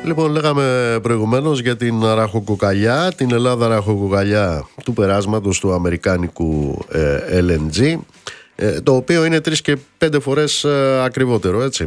Λοιπόν, λέγαμε προηγουμένως για την ραχοκοκαλιά, την Ελλάδα ραχοκοκαλιά του περάσματος του αμερικάνικου LNG, το οποίο είναι 3 και 5 φορές ακριβότερο, έτσι,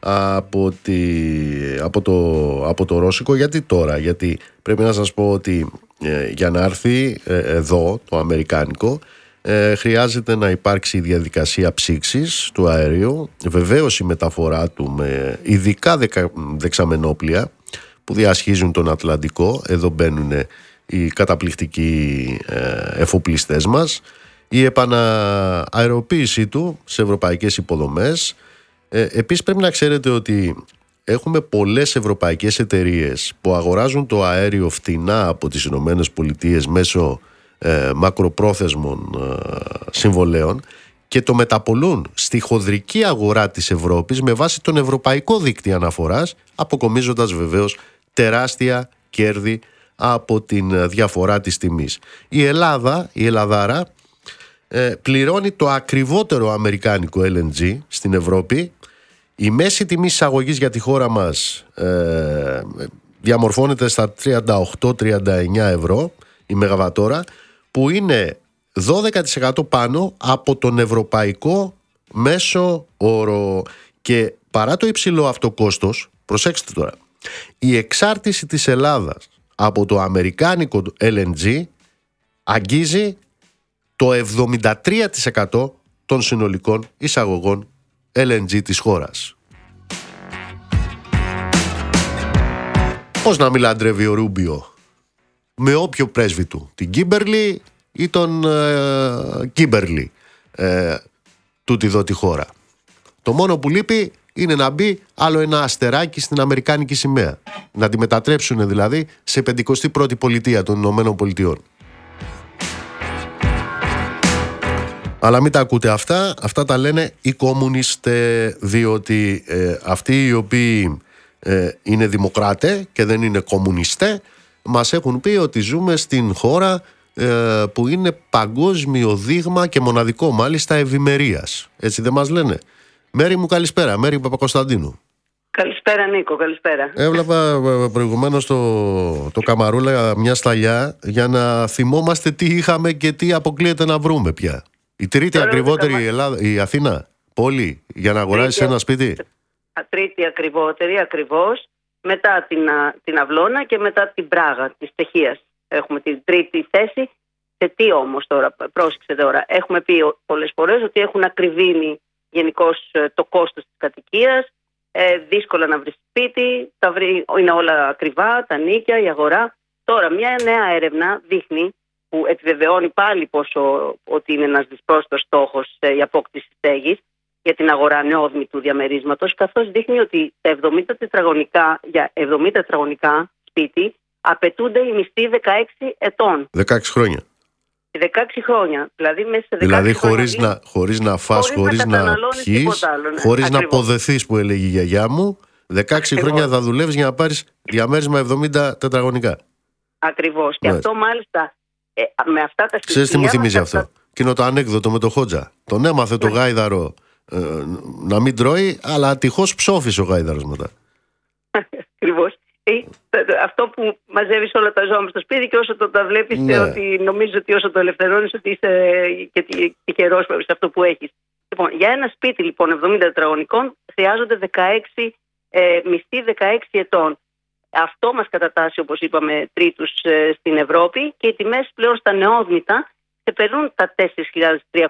από το ρώσικο. Γιατί τώρα? Γιατί πρέπει να σας πω ότι για να έρθει εδώ το αμερικάνικο χρειάζεται να υπάρξει η διαδικασία ψήξης του αερίου, βεβαίως η μεταφορά του με ειδικά δεξαμενόπλια που διασχίζουν τον Ατλαντικό. Εδώ μπαίνουν οι καταπληκτικοί εφοπλιστές μας, η επανααεροποίησή του σε ευρωπαϊκές υποδομές. Επίσης πρέπει να ξέρετε ότι έχουμε πολλές ευρωπαϊκές εταιρείες που αγοράζουν το αέριο φτηνά από τις Ηνωμένες Πολιτείες μέσω μακροπρόθεσμων συμβολέων και το μεταπολούν στη χονδρική αγορά της Ευρώπης με βάση τον ευρωπαϊκό δίκτυο αναφοράς, αποκομίζοντας βεβαίως τεράστια κέρδη από την διαφορά της τιμής. Η Ελλαδάρα πληρώνει το ακριβότερο αμερικάνικο LNG στην Ευρώπη. Η μέση τιμή εισαγωγής για τη χώρα μας διαμορφώνεται στα 38-39 ευρώ η μεγαβατόρα, που είναι 12% πάνω από τον ευρωπαϊκό μέσο όρο. Και παρά το υψηλό αυτό κόστος, προσέξτε τώρα, η εξάρτηση της Ελλάδας από το αμερικάνικο LNG αγγίζει το 73% των συνολικών εισαγωγών LNG της χώρας. Πώς να μην λαντρεύει ο Ρούμπιο με όποιο πρέσβη του, την Κίμπερλι ή τον Κίμπερλι, τούτη εδώ τη χώρα. Το μόνο που λείπει είναι να μπει άλλο ένα αστεράκι στην αμερικάνικη σημαία, να τη μετατρέψουν δηλαδή σε 51η πολιτεία των Ηνωμένων Πολιτειών. Αλλά μην τα ακούτε αυτά τα λένε οι κομμουνιστές, διότι αυτοί οι οποίοι είναι δημοκράτες και δεν είναι κομμουνιστές μας έχουν πει ότι ζούμε στην χώρα που είναι παγκόσμιο δείγμα και μοναδικό μάλιστα ευημερίας. Έτσι δεν μας λένε? Μέρη μου, καλησπέρα. Μέρη Παπακοσταντίνου. Καλησπέρα Νίκο, καλησπέρα. Έβλεπα προηγουμένως το Καμαρούλα μια σταλιά για να θυμόμαστε τι είχαμε και τι αποκλείεται να βρούμε πια. Η τρίτη ακριβότερη η Αθήνα πόλη για να αγοράσει ένα σπίτι. Τρίτη ακριβότερη ακριβώς, μετά την Αυλώνα και μετά την Πράγα της Τσεχίας. Έχουμε την τρίτη θέση. Σε τι όμως τώρα, πρόσεξε τώρα, έχουμε πει πολλές φορές ότι έχουν ακριβήνει γενικώς το κόστος της κατοικίας, δύσκολα να βρει σπίτι, είναι όλα ακριβά, τα νίκια, η αγορά. Τώρα μια νέα έρευνα δείχνει, που επιβεβαιώνει πάλι ότι είναι ένας δυσπρόσιτος στόχος η απόκτηση στέγης για την αγορά νεόδμητου διαμερίσματος, καθώς δείχνει ότι τα 70 τετραγωνικά, για 70 τετραγωνικά σπίτι απαιτούνται οι μισθοί 16 ετών. 16 χρόνια. 16 χρόνια. Δηλαδή, μέσα σε 16 δηλαδή χρόνια, χωρίς να φας, χωρίς να πιείς, χωρίς να αποδεθείς, που έλεγε η γιαγιά μου, 16 χρόνια θα δουλεύεις για να πάρεις διαμέρισμα 70 τετραγωνικά. Ακριβώς. Και αυτό μάλιστα με αυτά τα στοιχεία. Ξέρεις τι μου θυμίζει αυτό? Εκείνο το ανέκδοτο με το Χότζα. Τον έμαθε το γάιδαρο να μην τρώει, αλλά ατυχώς ψόφισε ο γάιδαρος μετά. Ακριβώς. Αυτό που μαζεύεις όλα τα ζώα μες στο σπίτι και όσο τα βλέπεις, ότι νομίζεις ότι όσο το ελευθερώνεις ότι είσαι και τυχερός σε αυτό που έχεις. Λοιπόν, για ένα σπίτι λοιπόν 70 τετραγωνικών χρειάζονται 16 μισθοί 16 ετών. Αυτό μας κατατάσσει, όπως είπαμε, τρίτους στην Ευρώπη, και οι τιμές πλέον στα νεόδμητα ξεπερνούν τα 4.300